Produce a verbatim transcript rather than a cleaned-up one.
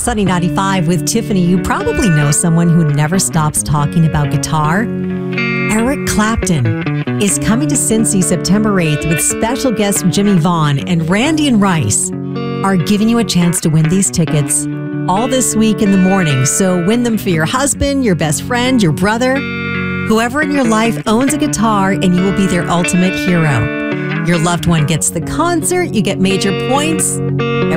Sunny ninety-five with Tiffany. You probably know someone who never stops talking about guitar. Eric Clapton is coming to Cincy September eighth with special guests Jimmy Vaughn, and Randy and Rice are giving you a chance to win these tickets all this week in the morning. So win them for your husband, your best friend, your brother, whoever in your life owns a guitar, and you will be their ultimate hero. Your loved one gets the concert, you get major points.